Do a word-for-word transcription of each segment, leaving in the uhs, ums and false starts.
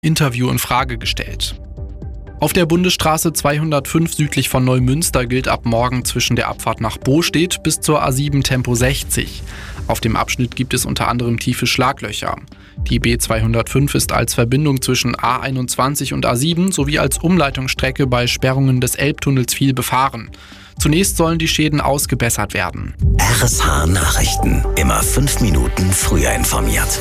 Interview in Frage gestellt. Auf der Bundesstraße zweihundertfünf südlich von Neumünster gilt ab morgen zwischen der Abfahrt nach Bostedt bis zur A sieben Tempo sechzig. Auf dem Abschnitt gibt es unter anderem tiefe Schlaglöcher. Die B zweihundertfünf ist als Verbindung zwischen A einundzwanzig und A sieben sowie als Umleitungsstrecke bei Sperrungen des Elbtunnels viel befahren. Zunächst sollen die Schäden ausgebessert werden. R S H Nachrichten. Immer fünf Minuten früher informiert.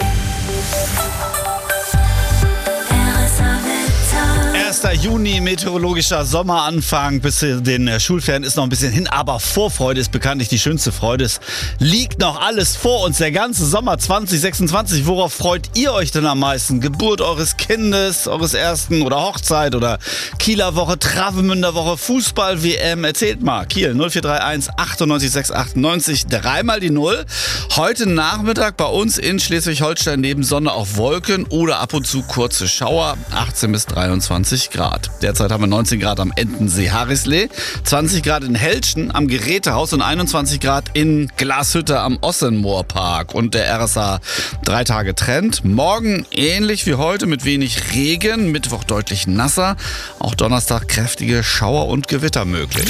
erster Juni, meteorologischer Sommeranfang. Bis zu den Schulferien ist noch ein bisschen hin, aber Vorfreude ist bekanntlich die schönste Freude. Es liegt noch alles vor uns, der ganze Sommer zwanzig sechsundzwanzig. Worauf freut ihr euch denn am meisten? Geburt eures Kindes, eures ersten oder Hochzeit oder Kieler Woche, Travemünder Woche, Fußball-W M? Erzählt mal. Kiel null vier drei eins achtundneunzig sechs achtundneunzig, dreimal die Null. Heute Nachmittag bei uns in Schleswig-Holstein neben Sonne auch Wolken oder ab und zu kurze Schauer. achtzehn bis dreiundzwanzig Grad. Derzeit haben wir neunzehn Grad am Entensee-Harrislee, zwanzig Grad in Helschen am Gerätehaus und einundzwanzig Grad in Glashütte am Ossenmoorpark. Und der R S H drei Tage Trend. Morgen ähnlich wie heute mit wenig Regen, Mittwoch deutlich nasser. Auch Donnerstag kräftige Schauer und Gewitter möglich.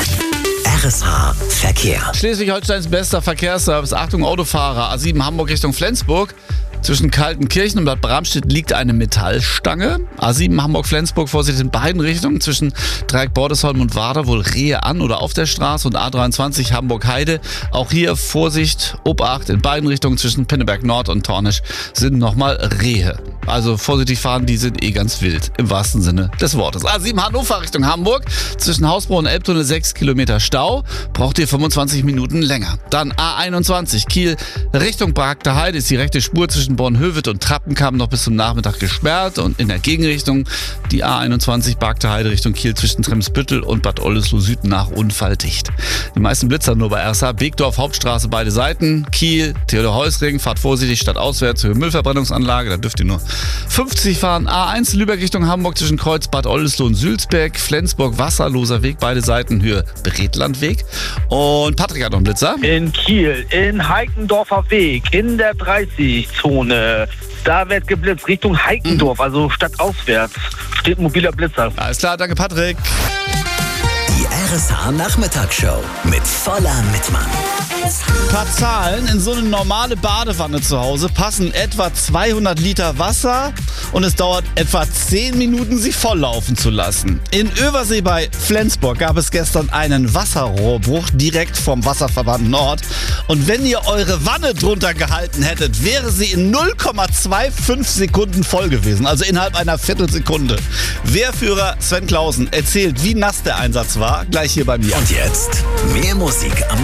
R S H Verkehr. Schleswig-Holsteins bester Verkehrsservice. Achtung Autofahrer. A sieben Hamburg Richtung Flensburg. Zwischen Kaltenkirchen und Bad Bramstedt liegt eine Metallstange. A sieben Hamburg-Flensburg, Vorsicht in beiden Richtungen. Zwischen Dreieck-Bordesholm und Warder wohl Rehe an oder auf der Straße. Und A dreiundzwanzig Hamburg-Heide. Auch hier Vorsicht, Obacht in beiden Richtungen. Zwischen Pinneberg Nord und Tornisch sind nochmal Rehe. Also vorsichtig fahren, die sind eh ganz wild. Im wahrsten Sinne des Wortes. A sieben Hannover Richtung Hamburg. Zwischen Hausbruch und Elbtunnel sechs Kilometer Stau. Braucht ihr fünfundzwanzig Minuten länger. Dann A einundzwanzig Kiel Richtung Bragter Heide ist die rechte Spur zwischen Bornhöved und Trappenkamp noch bis zum Nachmittag gesperrt und in der Gegenrichtung die A einundzwanzig Bargter Heide Richtung Kiel zwischen Tremsbüttel und Bad Oldesloe Süd nach Unfall dicht. Die meisten Blitzer nur bei R S H. Wegdorf, Hauptstraße, beide Seiten. Kiel, Theodor-Heuss-Ring, fahrt vorsichtig stadtauswärts zur Müllverbrennungsanlage, da dürft ihr nur fünfzig fahren. A eins Lübeck Richtung Hamburg zwischen Kreuz, Bad Oldesloe und Sülzberg. Flensburg, Wasserloser Weg, beide Seiten, Höhe Bredlandweg. Und Patrick hat noch einen Blitzer. In Kiel, in Heikendorfer Weg, in der dreißig-Zone. Da wird geblitzt Richtung Heikendorf, also stadtauswärts. Steht ein mobiler Blitzer. Alles klar, danke Patrick. Die R S H Nachmittagsshow mit voller Mitmann. Ein paar Zahlen. In so eine normale Badewanne zu Hause passen etwa zweihundert Liter Wasser und es dauert etwa zehn Minuten, sie volllaufen zu lassen. In Översee bei Flensburg gab es gestern einen Wasserrohrbruch direkt vom Wasserverband Nord. Und wenn ihr eure Wanne drunter gehalten hättet, wäre sie in null Komma fünfundzwanzig Sekunden voll gewesen. Also innerhalb einer Viertelsekunde. Wehrführer Sven Clausen erzählt, wie nass der Einsatz war, gleich hier bei mir. Und jetzt mehr Musik am